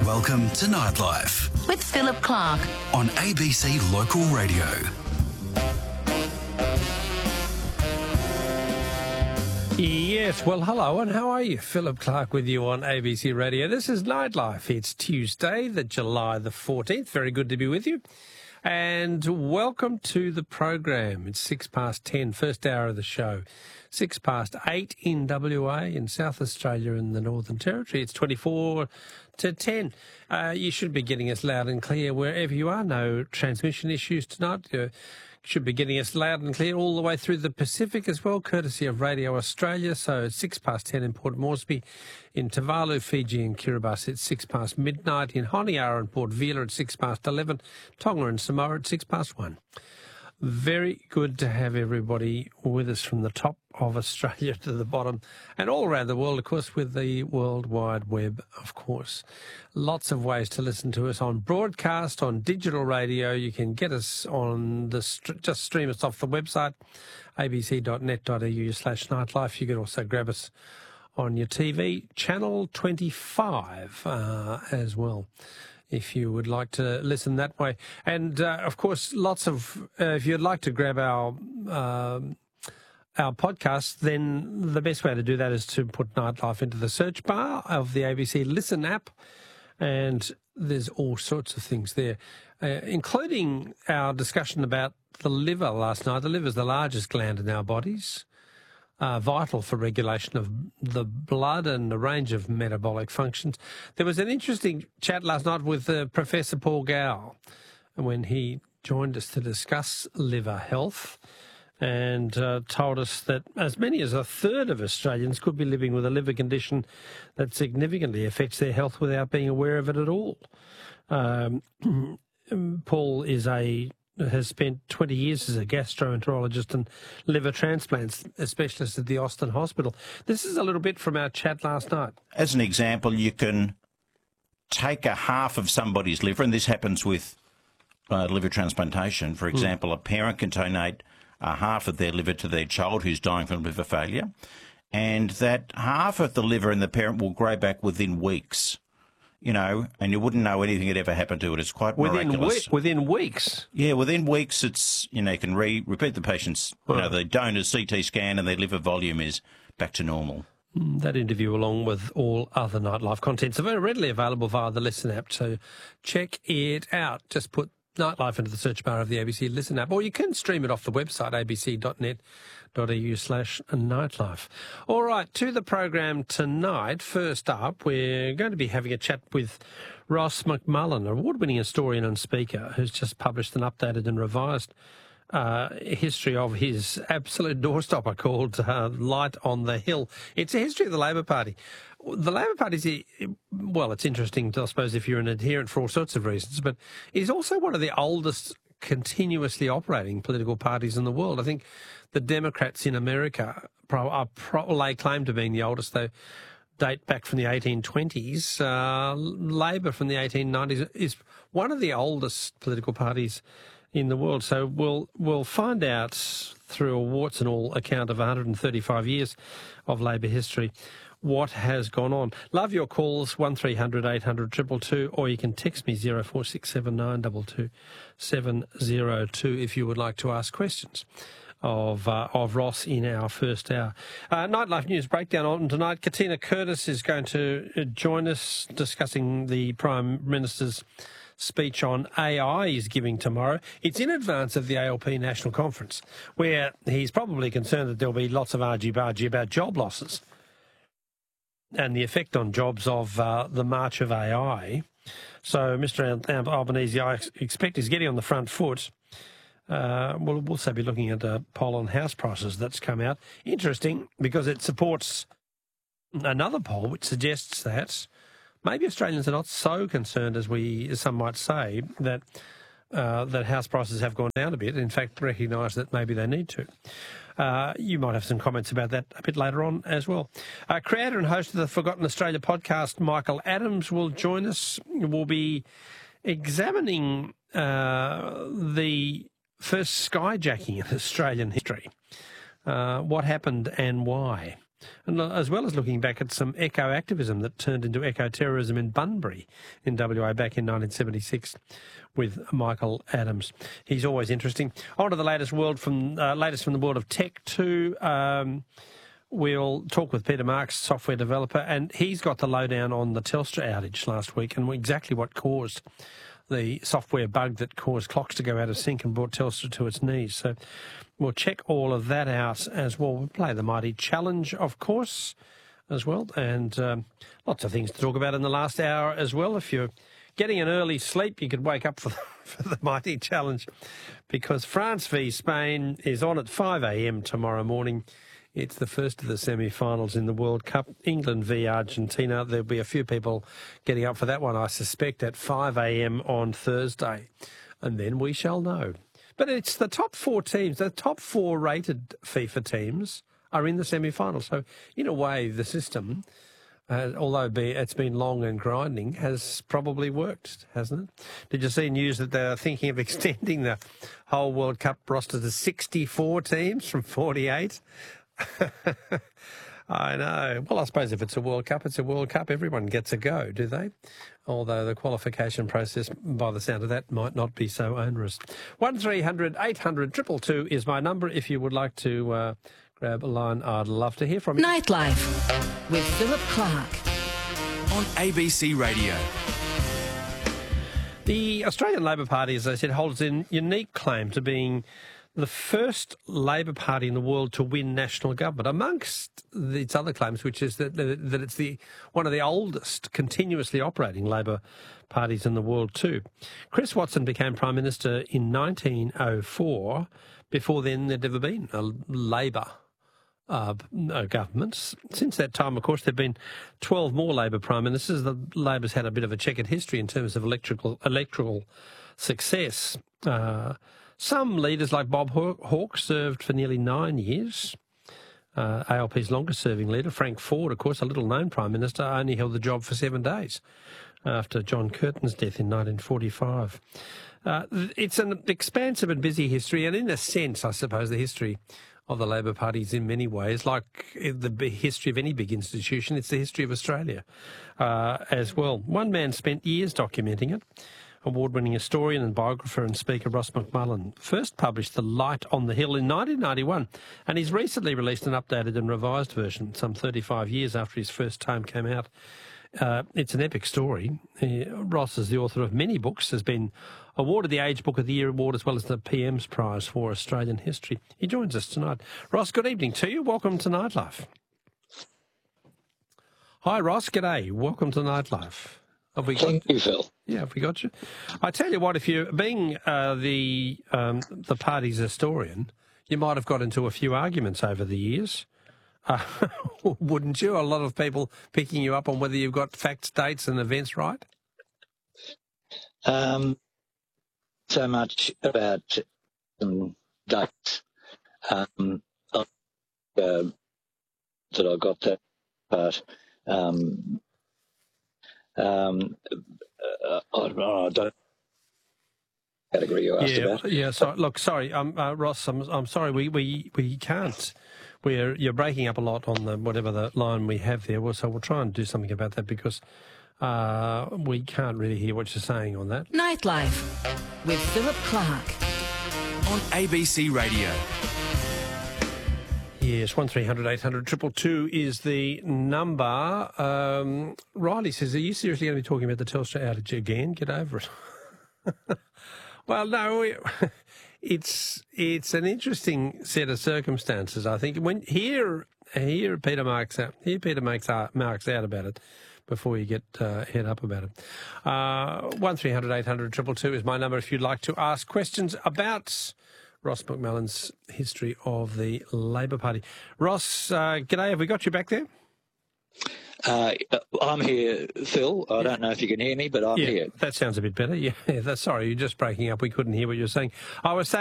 Welcome to Nightlife with Philip Clark on ABC Local Radio. Yes, well, hello, and how are you? Philip Clark with you on ABC Radio. This is Nightlife. It's Tuesday, July the 14th. Very good to be with you. And welcome to the program. It's 10:06, first hour of the show. 8:06 in WA, in South Australia and the Northern Territory. It's 24 to 10. You should be getting us loud and clear wherever you are. No transmission issues tonight. You should be getting us loud and clear all the way through the Pacific as well, courtesy of Radio Australia. So it's 10:06 in Port Moresby, in Tuvalu, Fiji and Kiribati. It's 10:06 midnight in Honiara and Port Vila at 11:06, Tonga and Samoa at 1:06. Very good to have everybody with us from the top of Australia to the bottom and all around the world, of course, with the World Wide Web, of course. Lots of ways to listen to us on broadcast, on digital radio. You can get us on just stream us off the website, abc.net.au/nightlife. You can also grab us on your TV, channel 25 as well, if you would like to listen that way. And, of course, lots of, if you'd like to grab our podcast, then the best way to do that is to put Nightlife into the search bar of the ABC Listen app, and there's all sorts of things there, including our discussion about the liver last night. The liver is the largest gland in our bodies. Vital for regulation of the blood and a range of metabolic functions. There was an interesting chat last night with Professor Paul Gow when he joined us to discuss liver health and told us that as many as a third of Australians could be living with a liver condition that significantly affects their health without being aware of it at all. Paul has spent 20 years as a gastroenterologist and liver transplants specialist at the Austin Hospital. This is a little bit from our chat last night. As an example, you can take a half of somebody's liver, and this happens with liver transplantation. For example, a parent can donate a half of their liver to their child who's dying from liver failure, and that half of the liver in the parent will grow back within weeks. You know, and you wouldn't know anything had ever happened to it. It's quite miraculous. Within weeks? Yeah, within weeks, it's, you can repeat the patient's, the donor's CT scan and their liver volume is back to normal. That interview, along with all other Nightlife contents, are very readily available via the Listen app, so check it out. Just put Nightlife into the search bar of the ABC Listen app, or you can stream it off the website, abc.net.au/nightlife. All right, to the program tonight. First up, we're going to be having a chat with Ross McMullen, award-winning historian and speaker, who's just published an updated and revised history of his absolute doorstopper called Light on the Hill. It's a history of the Labor Party. The Labor Party it's interesting, I suppose, if you're an adherent for all sorts of reasons, but it is also one of the oldest continuously operating political parties in the world. I think the Democrats in America lay claim to being the oldest. They date back from the 1820s. Labor from the 1890s is one of the oldest political parties in the world. So we'll find out through a warts and all account of 135 years of Labor history what has gone on. Love your calls, 1300 800 222, or you can text me 0467 922 702 if you would like to ask questions of Ross in our first hour. Nightlife News Breakdown on tonight. Katina Curtis is going to join us discussing the Prime Minister's speech on AI he's giving tomorrow. It's in advance of the ALP National Conference, where he's probably concerned that there'll be lots of argy-bargy about job losses and the effect on jobs of the march of AI. So Mr. Albanese, I expect, is getting on the front foot. We'll also be looking at a poll on house prices that's come out. Interesting, because it supports another poll which suggests that maybe Australians are not so concerned as some might say that house prices have gone down a bit. In fact, recognise that maybe they need to. You might have some comments about that a bit later on as well. Creator and host of the Forgotten Australia podcast, Michael Adams, will join us. We'll be examining the first skyjacking in Australian history. What happened and why. and as well as looking back at some eco-activism that turned into eco-terrorism in Bunbury in WA back in 1976 with Michael Adams. He's always interesting. On to the latest from the world of tech too. We'll talk with Peter Marks, software developer, and he's got the lowdown on the Telstra outage last week and exactly what caused the software bug that caused clocks to go out of sync and brought Telstra to its knees. So we'll check all of that out as well. We'll play the Mighty Challenge, of course, as well, and lots of things to talk about in the last hour as well. If you're getting an early sleep, you could wake up for the Mighty Challenge, because France v Spain is on at 5 a.m. tomorrow morning. It's the first of the semi-finals in the World Cup. England v Argentina. There'll be a few people getting up for that one, I suspect, at 5 a.m. on Thursday. And then we shall know. But it's the top four teams, the top four rated FIFA teams are in the semi-finals. So, in a way, the system, although it's been long and grinding, has probably worked, hasn't it? Did you see news that they're thinking of extending the whole World Cup roster to 64 teams from 48? I know. Well, I suppose if it's a World Cup, it's a World Cup. Everyone gets a go, do they? Although the qualification process, by the sound of that, might not be so onerous. 1300 800 222 is my number. If you would like to grab a line, I'd love to hear from you. Nightlife with Philip Clark on ABC Radio. The Australian Labor Party, as I said, holds a unique claim to being the first Labor Party in the world to win national government, amongst its other claims, which is that it's one of the oldest continuously operating Labor parties in the world too. Chris Watson became Prime Minister in 1904. Before then, there'd never been a Labor government. Since that time, of course, there have been 12 more Labor Prime Ministers. The Labor's had a bit of a checkered history in terms of electoral success. Some leaders like Bob Hawke served for nearly 9 years. ALP's longest-serving leader, Frank Ford, of course, a little-known Prime Minister, only held the job for 7 days after John Curtin's death in 1945. It's an expansive and busy history, and in a sense, I suppose, the history of the Labor Party is in many ways like the history of any big institution. It's the history of Australia as well. One man spent years documenting it. Award-winning historian and biographer and speaker Ross McMullen first published The Light on the Hill in 1991, and he's recently released an updated and revised version some 35 years after his first tome came out. It's an epic story. Ross is the author of many books, has been awarded the Age Book of the Year award as well as the PM's Prize for Australian History. He joins us tonight. Ross, good evening to you. Welcome to Nightlife. Hi, Ross. G'day. Welcome to Nightlife. Thank you, Phil. Yeah, have we got you? I tell you what, if you being the party's historian, you might have got into a few arguments over the years, wouldn't you? A lot of people picking you up on whether you've got facts, dates, and events right. So much about dates that I got that part. I don't category you asked about. Yeah. So look, sorry, Ross. I'm sorry. We can't. You're breaking up a lot on whatever the line we have there. So we'll try and do something about that because we can't really hear what you're saying on that. Nightlife with Philip Clark on ABC Radio. Yes, 1300 800 222 is the number. Riley says, are you seriously going to be talking about the Telstra outage again? Get over it. Well, no, it's an interesting set of circumstances, I think. When Hear Peter Marks out about it before you get head up about it. 1300 800 222 is my number if you'd like to ask questions about Ross McMullen's history of the Labor Party. Ross, g'day. Have we got you back there? I'm here, Phil. I don't know if you can hear me, but I'm here. That sounds a bit better. Yeah, sorry, you're just breaking up. We couldn't hear what you were saying. I was saying